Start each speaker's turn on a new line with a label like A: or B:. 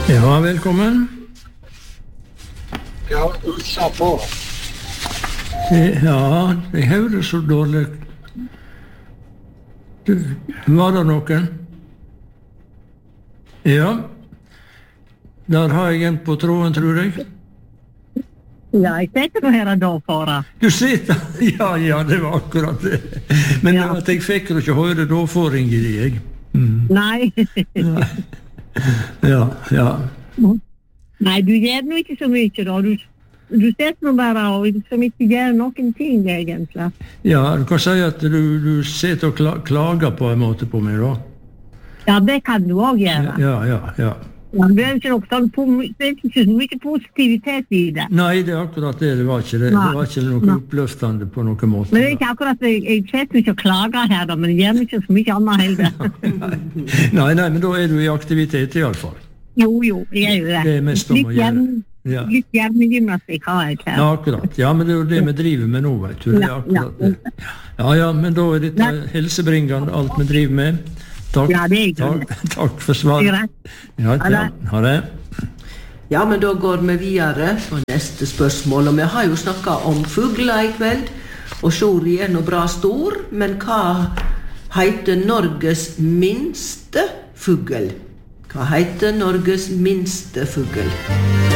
A: Ja, velkommen.
B: Ja, sa på.
A: Ja, jeg hører så dårlig. Var det noen? Ja. Der har jeg en på tråden, tror jeg.
C: Ja, jeg sitter nå her da, fara.
A: Du sitter? Ja, det var akkurat det. Men
C: Ja.
A: at jeg fikk det ikke høre, da får jeg de, jeg.
C: Nei.
A: Ja.
C: Nei, du gjør nå ikke så mye da. Du sitter nå bare og som ikke gjør noen ting, egentlig.
A: Ja, du kan si at du sitter og klager på en måte på meg, da.
C: Ja, det kan du også gjøre.
A: Ja.
C: Ja, det er ikke noe sånn, det er ikke så mye positivitet i det.
A: Nei, det er akkurat det. Det var ikke det. Det var ikke noe oppløftende på noen måte.
C: Men det er ikke akkurat, jeg sitter ikke og klager her da, men jeg gjør ikke så mye annet heller.
A: Nei, men da er du i aktivitet i alle fall.
C: Jo, jeg er jo det.
A: Det er mest om å gjøre. Ja.
C: Litt hjernegymnastikk har jeg her.
A: Ja, akkurat. Ja, men det er jo det vi driver med nå, vet du. Det er akkurat det. Ja, men da er dette helsebringende alt vi driver med. Takk,
C: Ja, det er ikke
A: takk for svaret. Ja, ha det.
D: Ja, men da går vi videre på neste spørsmål. Og vi har jo snakket om fugler i kveld. Og Sjori er nå bra stor, men hva heter Norges minste fugl? Hva heter Norges minste fugl?